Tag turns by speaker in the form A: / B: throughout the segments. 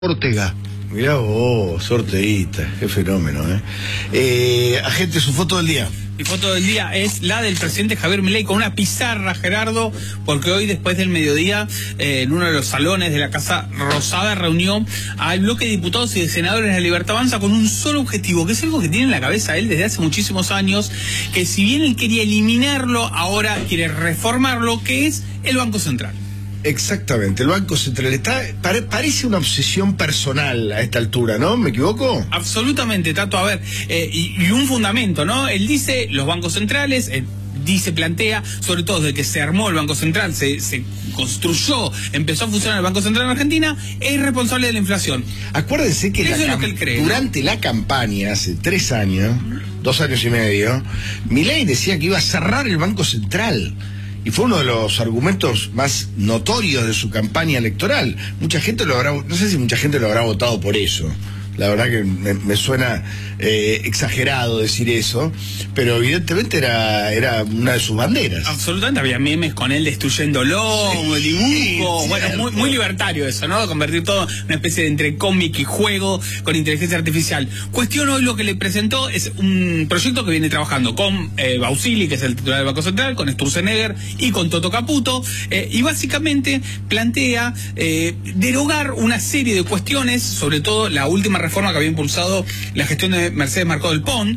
A: Ortega.
B: Mirá vos, Orteguita, qué fenómeno, agente, su foto del día.
C: Mi foto del día es la del presidente Javier Milei con una pizarra, Gerardo, porque hoy después del mediodía, en uno de los salones de la Casa Rosada, reunió al bloque de diputados y de senadores de la Libertad Avanza con un solo objetivo, que es algo que tiene en la cabeza él desde hace muchísimos años, que si bien él quería eliminarlo, ahora quiere reformarlo, que es el Banco Central.
B: Exactamente, el Banco Central parece una obsesión personal a esta altura, ¿no? ¿Me equivoco?
C: Absolutamente, Tato. A ver, y un fundamento, ¿no? Él dice, los bancos centrales, plantea, sobre todo desde que se armó el Banco Central, se construyó, empezó a funcionar el Banco Central en Argentina, es responsable de la inflación.
B: Acuérdense que,
C: eso es lo que él cree,
B: durante la campaña, hace 3 años, 2 años y medio, Milei decía que iba a cerrar el Banco Central. Y fue uno de los argumentos más notorios de su campaña electoral. Mucha gente no sé si mucha gente lo habrá votado por eso. La verdad que me suena exagerado decir eso, pero evidentemente era una de sus banderas.
C: Absolutamente, había memes con él destruyéndolo, dibujos, bueno, muy libertario eso, ¿no? Convertir todo en una especie de entre cómic y juego con inteligencia artificial. Cuestión hoy lo que le presentó es un proyecto que viene trabajando con Bausili, que es el titular del Banco Central, con Sturzenegger y con Toto Caputo, y básicamente plantea derogar una serie de cuestiones, sobre todo la última reforma que había impulsado la gestión de Mercedes Marcó del Pon,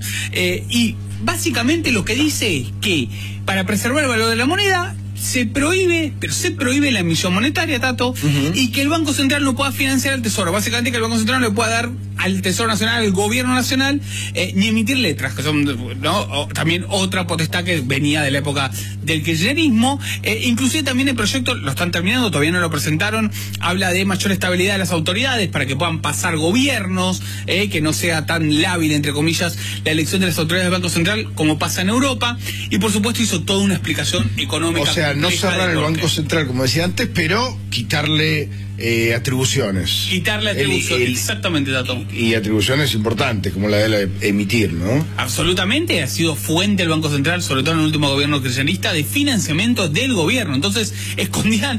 C: y básicamente lo que dice es que para preservar el valor de la moneda se prohíbe la emisión monetaria, Tato, y que el Banco Central no pueda financiar el Tesoro. Básicamente que el Banco Central no le pueda dar al Tesoro Nacional, al Gobierno Nacional, ni emitir letras, que son, ¿no? También otra potestad que venía de la época del kirchnerismo. Inclusive también el proyecto, lo están terminando, todavía no lo presentaron, habla de mayor estabilidad de las autoridades para que puedan pasar gobiernos, que no sea tan lábil, entre comillas, la elección de las autoridades del Banco Central como pasa en Europa, y por supuesto hizo toda una explicación económica.
B: O sea, no cerrar el Banco Central, como decía antes, pero quitarle atribuciones.
C: Quitarle atribuciones, exactamente, Tato.
B: Y atribuciones importantes, como la de emitir, ¿no?
C: Absolutamente, ha sido fuente el Banco Central, sobre todo en el último gobierno kirchnerista, de financiamiento del gobierno. Entonces, escondían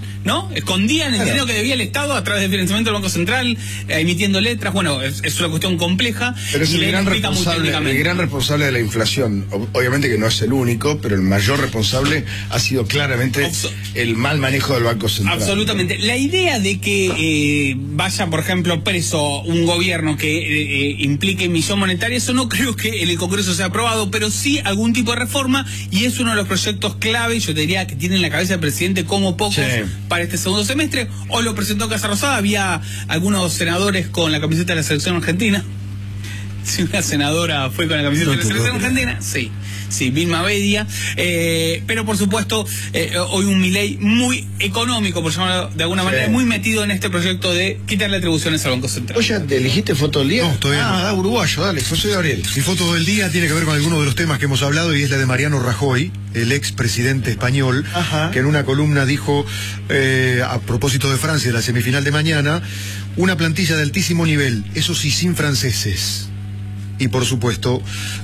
C: el dinero que debía el Estado a través del financiamiento del Banco Central, emitiendo letras. Bueno, es una cuestión compleja.
B: Pero es el gran responsable de la inflación. Obviamente que no es el único, pero el mayor responsable ha sido claramente el mal manejo del Banco Central.
C: Absolutamente. La idea de que vaya, por ejemplo, preso un gobierno que implique emisión monetaria, eso no creo que en el Congreso sea aprobado, pero sí algún tipo de reforma, y es uno de los proyectos clave, yo te diría, que tiene en la cabeza el presidente como pocos para este segundo semestre. Hoy lo presentó Casa Rosada, había algunos senadores con la camiseta de la selección argentina. Si una senadora fue con la camiseta de la selección argentina, sí, Vilma Bedia, pero por supuesto hoy un Milei muy económico, por llamarlo de alguna manera, muy metido en este proyecto de quitarle atribuciones al Banco Central.
B: ¿Vos ya te elegiste foto del día?
A: No, todavía no.
B: Uruguayo, dale, José Gabriel.
A: Mi foto del día tiene que ver con algunos de los temas que hemos hablado, y es la de Mariano Rajoy, el expresidente español, que en una columna dijo, a propósito de Francia, de la semifinal de mañana, una plantilla de altísimo nivel, eso sí, sin franceses. Y por supuesto,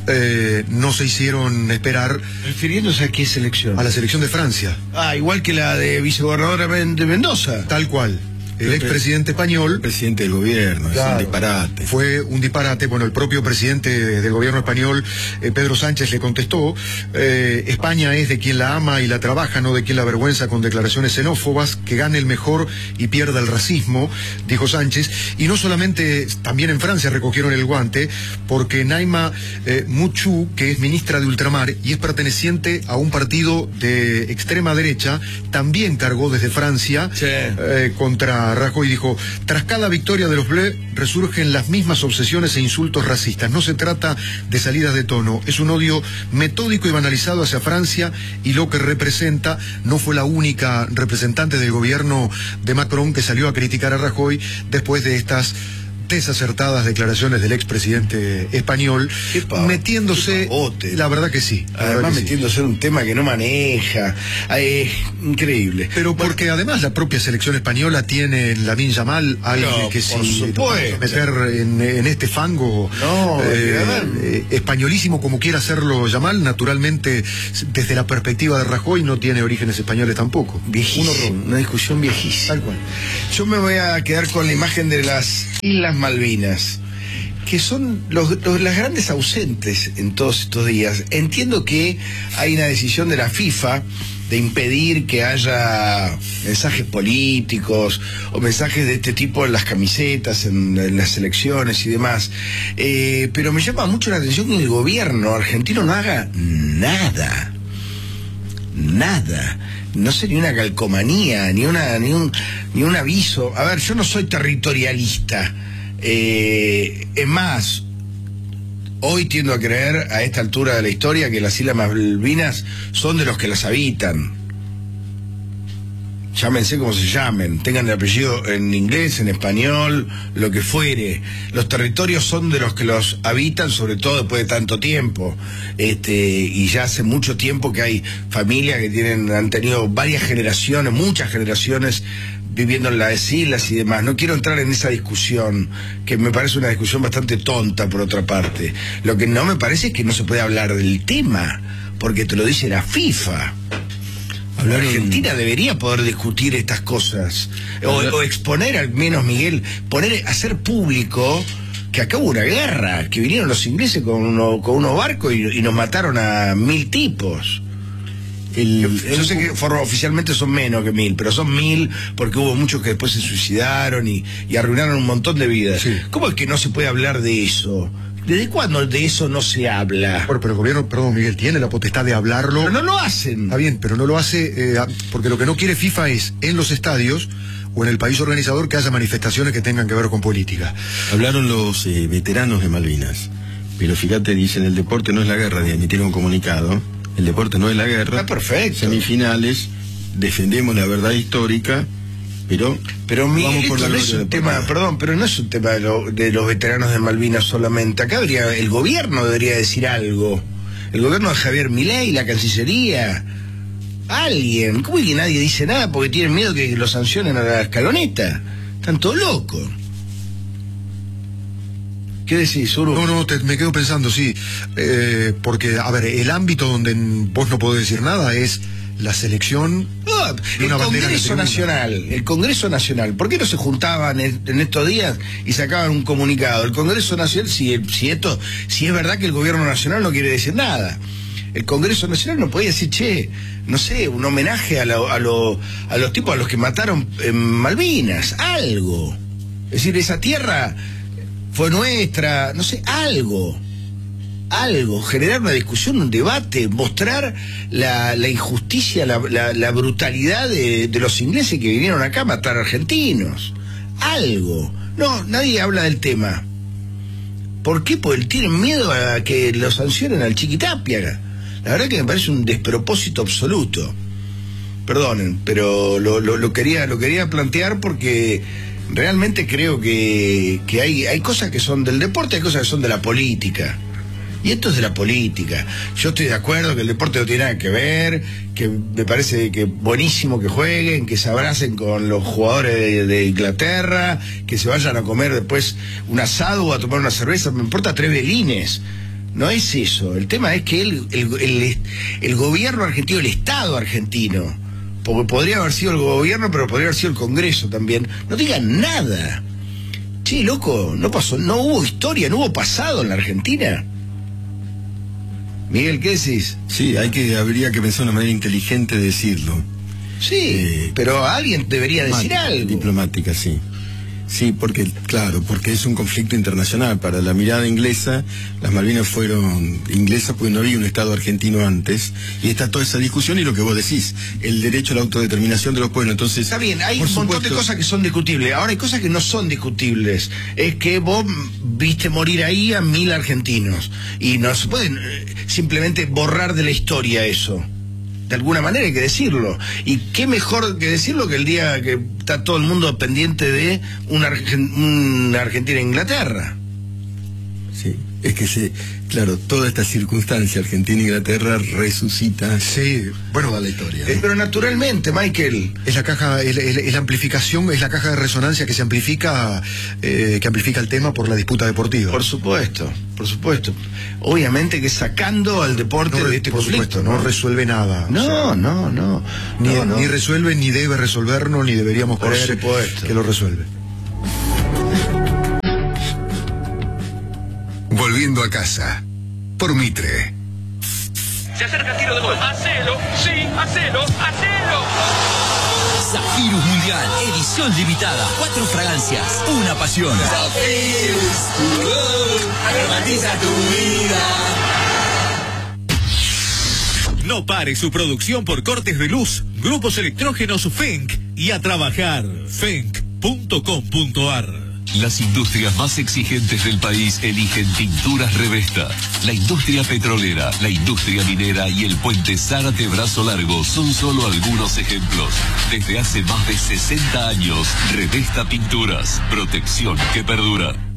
A: no se hicieron esperar.
B: ¿Refiriéndose a qué selección?
A: A la selección de Francia.
B: Igual que la de vicegobernadora de Mendoza.
A: Tal cual. El expresidente español...
B: El presidente del gobierno, claro, es un disparate.
A: Fue un disparate. Bueno, el propio presidente del gobierno español, Pedro Sánchez, le contestó, España es de quien la ama y la trabaja, no de quien la avergüenza con declaraciones xenófobas, que gane el mejor y pierda el racismo, dijo Sánchez. Y no solamente, también en Francia recogieron el guante, porque Naima Muchu, que es ministra de Ultramar y es perteneciente a un partido de extrema derecha, también cargó desde Francia contra Rajoy. Dijo, tras cada victoria de los Bleus resurgen las mismas obsesiones e insultos racistas. No se trata de salidas de tono, es un odio metódico y banalizado hacia Francia y lo que representa. No fue la única representante del gobierno de Macron que salió a criticar a Rajoy después de estas cortés acertadas declaraciones del expresidente español, metiéndose, la verdad que sí.
B: Además metiéndose en un tema que no maneja, increíble.
A: Pero porque además la propia selección española tiene en Lamine Yamal alguien que si meter en este fango españolísimo como quiera hacerlo Yamal, naturalmente desde la perspectiva de Rajoy no tiene orígenes españoles tampoco.
B: Viejísimo, una discusión viejísima. Tal cual. Yo me voy a quedar con la imagen de las Islas Malvinas, que son las grandes ausentes en todos estos días. Entiendo que hay una decisión de la FIFA de impedir que haya mensajes políticos o mensajes de este tipo en las camisetas, en las elecciones y demás, pero me llama mucho la atención que el gobierno argentino no haga nada, no sé, ni una calcomanía, ni un aviso. A ver, yo no soy territorialista, es más, hoy tiendo a creer, a esta altura de la historia, que las Islas Malvinas son de los que las habitan. Llámense como se llamen, tengan el apellido en inglés, en español, lo que fuere. Los territorios son de los que los habitan, sobre todo después de tanto tiempo. Y ya hace mucho tiempo que hay familias que han tenido varias generaciones, muchas generaciones, viviendo en las islas y demás. No quiero entrar en esa discusión, que me parece una discusión bastante tonta por otra parte. Lo que no me parece es que no se puede hablar del tema, porque te lo dice la FIFA. La Argentina debería poder discutir estas cosas, o exponer al menos, Miguel, hacer público que acá hubo una guerra, que vinieron los ingleses con unos barcos y nos mataron a 1000 tipos. Yo sé que oficialmente son menos que 1000, pero son 1000 porque hubo muchos que después se suicidaron y arruinaron un montón de vidas. Sí. ¿Cómo es que no se puede hablar de eso? ¿Desde cuándo de eso no se habla?
A: Pero el gobierno, perdón Miguel, tiene la potestad de hablarlo.
B: Pero no lo hacen.
A: Está bien, pero no lo hace porque lo que no quiere FIFA es en los estadios o en el país organizador que haya manifestaciones que tengan que ver con política.
D: Hablaron los veteranos de Malvinas, pero fíjate, dicen el deporte no es la guerra, emitieron un comunicado, el deporte no es la guerra.
B: Está perfecto.
D: Semifinales, defendemos la verdad histórica, pero
B: Miguel, esto no es un tema, perdón, pero no es un tema de los veteranos de Malvinas solamente. Acá el gobierno debería decir algo. El gobierno de Javier Milei, la Cancillería, alguien. ¿Cómo es que nadie dice nada porque tienen miedo que lo sancionen a la escaloneta? Están todos locos. ¿Qué decís, Uru?
A: No, me quedo pensando, sí, porque, a ver, el ámbito donde vos no podés decir nada es la selección.
B: El Congreso Nacional, ¿por qué no se juntaban en estos días y sacaban un comunicado? El Congreso Nacional, si es verdad que el gobierno nacional no quiere decir nada, el Congreso Nacional no podía decir, no sé, un homenaje a los tipos a los que mataron en Malvinas, algo. Es decir, esa tierra fue nuestra, no sé, algo, generar una discusión, un debate, mostrar la injusticia, la brutalidad de los ingleses que vinieron acá a matar argentinos, algo. No, nadie habla del tema. ¿Por qué? Porque tienen miedo a que lo sancionen al Chiquitapia. La verdad que me parece un despropósito absoluto. Perdonen, pero lo quería plantear porque realmente creo que hay cosas que son del deporte, hay cosas que son de la política. Y esto es de la política. Yo estoy de acuerdo que el deporte no tiene nada que ver, que me parece que buenísimo que jueguen, que se abracen con los jugadores de Inglaterra, que se vayan a comer después un asado o a tomar una cerveza, me importa 3 belines. No es eso. El tema es que el gobierno argentino, el Estado argentino, porque podría haber sido el gobierno, pero podría haber sido el Congreso también, no digan nada. Che, loco, no pasó, no hubo historia, no hubo pasado en la Argentina. Miguel, ¿qué decís?
D: Sí, habría que pensar de una manera inteligente de decirlo.
B: Sí, pero alguien debería decir algo.
D: Diplomática, sí. Sí, porque es un conflicto internacional. Para la mirada inglesa, las Malvinas fueron inglesas porque no había un Estado argentino antes. Y está toda esa discusión y lo que vos decís, el derecho a la autodeterminación de los pueblos. Entonces,
B: está bien, hay un montón de cosas que son discutibles. Ahora hay cosas que no son discutibles. Es que vos viste morir ahí a 1000 argentinos. Y no se pueden simplemente borrar de la historia eso. de alguna manera hay que decirlo. Y qué mejor que decirlo que el día que está todo el mundo pendiente de una Argentina-Inglaterra.
D: Sí, es que claro, toda esta circunstancia Argentina-Inglaterra resucita toda la historia, ¿no?
B: Pero naturalmente, Michael.
A: Es la caja, es la amplificación, es la caja de resonancia que se amplifica, que amplifica el tema por la disputa deportiva.
B: Por supuesto. Obviamente que sacando al deporte de este conflicto.
A: Supuesto, no resuelve nada.
B: Ni
A: resuelve, ni debe resolvernos, ni deberíamos creer que lo resuelve.
E: Volviendo a casa, por Mitre.
F: Se acerca el tiro de gol. ¡Hacelo! ¡Sí! ¡Hacelo! ¡Hacelo!
G: Zafirus Mundial, edición limitada. 4 fragancias, una pasión. Zafirus, aromatiza tu vida.
H: No pare su producción por cortes de luz. Grupos electrógenos Fenk y a trabajar. Fenk.com.ar.
I: Las industrias más exigentes del país eligen Tinturas Revesta. La industria petrolera, la industria minera y el puente Zárate Brazo Largo son solo algunos ejemplos. Desde hace más de 60 años, Revesta Pinturas, protección que perdura.